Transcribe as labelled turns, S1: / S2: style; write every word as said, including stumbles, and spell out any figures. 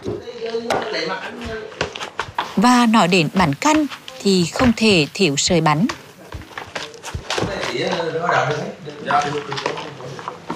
S1: Và nói đến bánh canh thì không thể thiếu sợi bánh.